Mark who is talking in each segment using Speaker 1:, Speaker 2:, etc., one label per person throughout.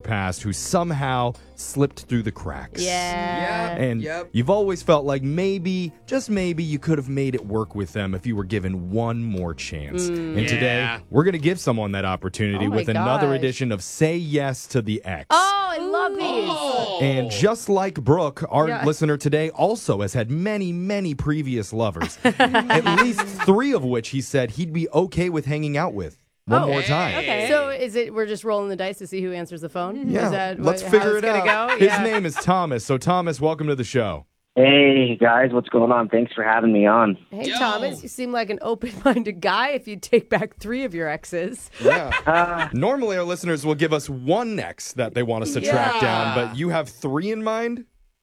Speaker 1: past who somehow slipped through the cracks.
Speaker 2: Yeah.
Speaker 1: And you've always felt like maybe, just maybe, you could have made it work with them if you were given one more chance. And today, we're going to give someone that opportunity with another edition of Say Yes to the Ex.
Speaker 2: Oh, I love these.
Speaker 1: And just like Brooke, our listener today also has had many, many previous lovers. At least 3 of which he said he'd be okay with hanging out with. One more time.
Speaker 2: Okay. So is it we're just rolling the dice to see who answers the phone?
Speaker 1: Yeah,
Speaker 2: Is that
Speaker 1: let's
Speaker 2: how
Speaker 1: figure
Speaker 2: it's
Speaker 1: it out.
Speaker 2: gonna go?
Speaker 1: His name is Thomas. So, Thomas, welcome to the show.
Speaker 3: Hey, guys, what's going on? Thanks for having me on.
Speaker 2: Hey, Thomas, you seem like an open-minded guy if you take back 3 of your exes.
Speaker 1: Yeah. Normally, our listeners will give us one ex that they want us to track down, but you have 3 in mind?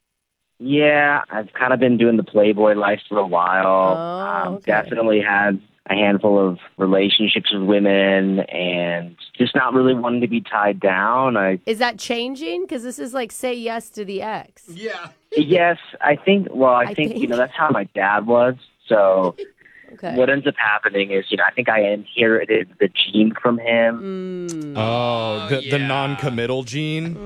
Speaker 3: Yeah, I've kind of been doing the Playboy life for a while. Definitely had a handful of relationships with women and just not really wanting to be tied down.
Speaker 2: Is that changing? Because this is like Say Yes to the Ex.
Speaker 4: Yeah.
Speaker 3: Yes, I think, that's how my dad was. So what ends up happening is, I think I inherited the gene from him.
Speaker 1: The non-committal gene?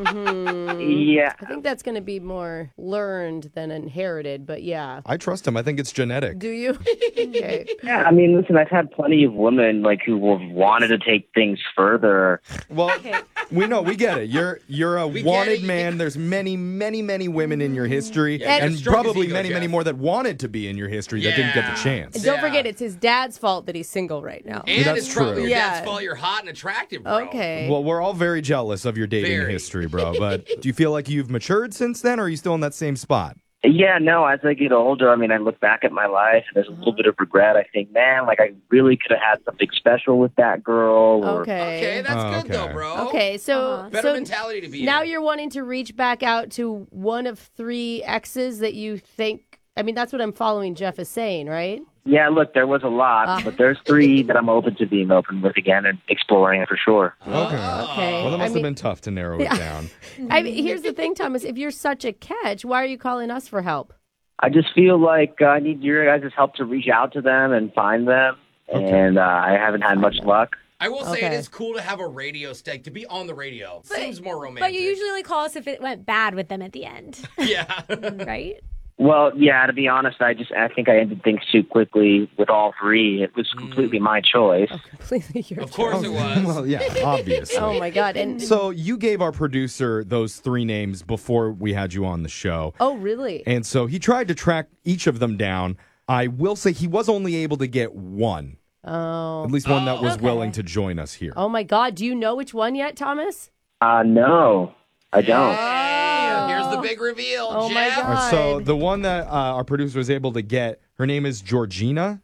Speaker 3: Yeah.
Speaker 2: I think that's going to be more learned than inherited, but yeah.
Speaker 1: I trust him. I think it's genetic.
Speaker 2: Do you? Okay.
Speaker 3: Yeah, I mean, listen, I've had plenty of women who have wanted to take things further.
Speaker 1: Well, we get it. You're a wanted man. There's many, many, many women in your history, and probably many, many more that wanted to be in your history that didn't get the chance.
Speaker 2: And don't forget, it's his dad's fault that he's single right now.
Speaker 4: And
Speaker 1: that's
Speaker 4: it's probably
Speaker 1: true.
Speaker 4: your dad's fault you're hot and attractive, bro.
Speaker 2: Okay.
Speaker 1: Well, we're all very jealous of your dating history, bro. But do you feel like you've matured since then, or are you still in that same spot?
Speaker 3: Yeah, no, as I get older, I mean, I look back at my life and there's a little bit of regret. I think, man, I really could have had something special with that girl.
Speaker 2: Okay,
Speaker 4: that's good though, bro.
Speaker 2: Okay, so
Speaker 4: better mentality to be
Speaker 2: now
Speaker 4: in.
Speaker 2: you're wanting to reach back out to one of 3 exes that you think, I mean, that's what I'm following Jeff is saying, right?
Speaker 3: Yeah, look, there was a lot, but there's 3 that I'm open to being open with again and exploring it for sure.
Speaker 2: Okay.
Speaker 1: Well, that must have been tough to narrow it down.
Speaker 2: I mean, here's the thing, Thomas. If you're such a catch, why are you calling us for help?
Speaker 3: I just feel like I need your guys' help to reach out to them and find them, and I haven't had much luck.
Speaker 4: I will say it is cool to have a radio stake, to be on the radio. Seems more romantic.
Speaker 5: But you usually only call us if it went bad with them at the end.
Speaker 4: Yeah.
Speaker 5: Right?
Speaker 3: Well, yeah, to be honest, I think I ended things too quickly with all 3. It was completely my choice.
Speaker 2: Completely your
Speaker 4: Of course it was.
Speaker 1: Well, yeah, obviously.
Speaker 2: Oh, my God. And
Speaker 1: So you gave our producer those 3 names before we had you on the show.
Speaker 2: Oh, really?
Speaker 1: And so he tried to track each of them down. I will say he was only able to get one.
Speaker 2: Oh.
Speaker 1: At least one that was willing to join us here.
Speaker 2: Oh, my God. Do you know which one yet, Thomas?
Speaker 3: No, I don't.
Speaker 4: Here's the big reveal,
Speaker 2: Oh, my
Speaker 4: Jeff.
Speaker 2: God.
Speaker 1: So the one that our producer was able to get, her name is Georgina.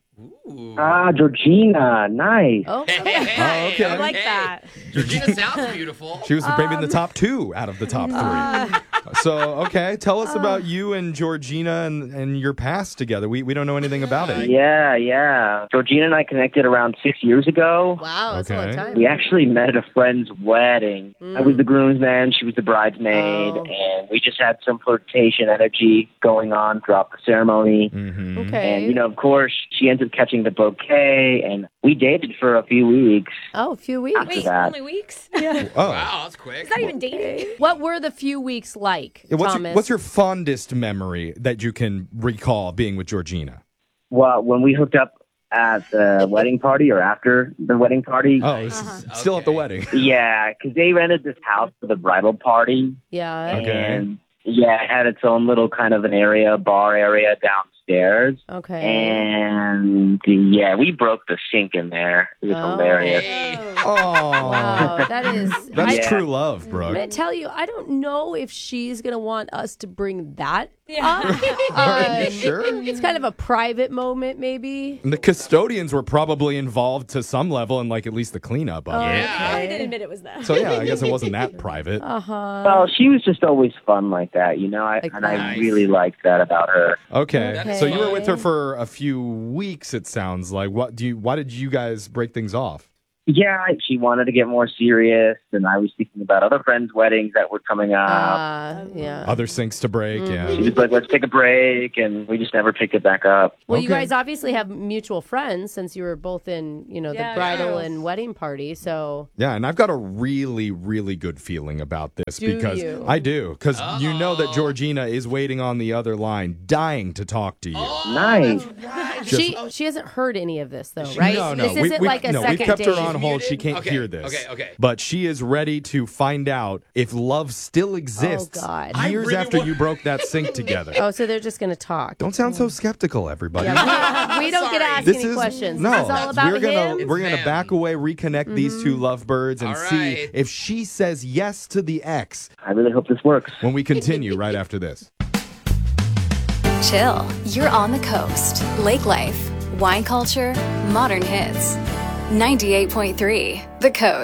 Speaker 3: Georgina, nice.
Speaker 2: Oh,
Speaker 1: Okay.
Speaker 5: I like that.
Speaker 4: Georgina sounds beautiful.
Speaker 1: She was maybe in the top 2 out of the top 3. So, okay, tell us about you and Georgina and your past together. We don't know anything about it.
Speaker 3: Yeah. Georgina and I connected around 6 years ago.
Speaker 2: wow. That's a long time.
Speaker 3: We actually met at a friend's wedding. I was the groomsman, she was the bridesmaid, and we just had some flirtation energy going on throughout the ceremony.
Speaker 2: Okay.
Speaker 3: And, of course, she ends up catching the bouquet, and we dated for a few weeks.
Speaker 2: Oh, a few weeks.
Speaker 3: After
Speaker 5: Wait,
Speaker 3: that.
Speaker 5: only weeks?
Speaker 1: Oh.
Speaker 4: Wow, that's quick.
Speaker 5: Is that even dating?
Speaker 2: What were the few weeks like, Thomas?
Speaker 1: What's your fondest memory that you can recall being with Georgina?
Speaker 3: Well, when we hooked up at the wedding party or after the wedding party.
Speaker 1: Oh, it was still at the wedding.
Speaker 3: Yeah, because they rented this house for the bridal party.
Speaker 2: Yeah.
Speaker 1: Okay.
Speaker 3: And, yeah, it had its own little kind of an area, bar area downstairs.
Speaker 2: Okay.
Speaker 3: And, yeah, we broke the sink in there. It was hilarious.
Speaker 1: Oh.
Speaker 2: Wow,
Speaker 1: That's
Speaker 3: Yeah.
Speaker 1: true love,
Speaker 2: I'm
Speaker 1: Brooke.
Speaker 2: going to tell you, I don't know if she's going to want us to bring that
Speaker 5: Yeah.
Speaker 2: up.
Speaker 1: Sure.
Speaker 2: It's kind of a private moment, maybe.
Speaker 1: And the custodians were probably involved to some level in at least the cleanup of it.
Speaker 5: I didn't admit it was them.
Speaker 1: So yeah, I guess it wasn't that private.
Speaker 3: Well, she was just always fun like that, I really liked that about her.
Speaker 1: Okay.
Speaker 4: That's
Speaker 1: So you were with her
Speaker 2: fun.
Speaker 1: for a few weeks, it sounds like. Why did you guys break things off?
Speaker 3: Yeah, she wanted to get more serious, and I was thinking about other friends' weddings that were coming up.
Speaker 2: Yeah.
Speaker 1: Other sinks to break, yeah.
Speaker 3: She was like, let's take a break, and we just never picked it back up.
Speaker 2: Well, you guys obviously have mutual friends since you were both in, the bridal and wedding party, so...
Speaker 1: Yeah, and I've got a really, really good feeling about this because
Speaker 2: you?
Speaker 1: I do, because you know that Georgina is waiting on the other line, dying to talk to you.
Speaker 3: Nice.
Speaker 2: She hasn't heard any of this, though, right?
Speaker 1: No.
Speaker 2: This isn't like a second
Speaker 1: we've kept her
Speaker 2: date.
Speaker 1: on hold. She can't hear this.
Speaker 4: Okay.
Speaker 1: But she is ready to find out if love still exists years after you broke that sink together.
Speaker 2: Oh, so they're just going to talk.
Speaker 1: Don't sound so skeptical, everybody.
Speaker 2: Yeah, we don't get to ask any questions.
Speaker 1: No,
Speaker 2: this is all about
Speaker 1: we're gonna back away, reconnect these two lovebirds, and see if she says yes to the ex.
Speaker 3: I really hope this works.
Speaker 1: When we continue right after this.
Speaker 6: Chill. You're on the coast. Lake life, wine culture, modern hits. 98.3 The Coast.